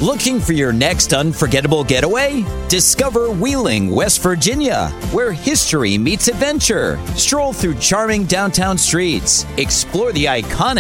Looking for your next unforgettable getaway? Discover Wheeling, West Virginia, where history meets adventure. Stroll through charming downtown streets, explore the iconic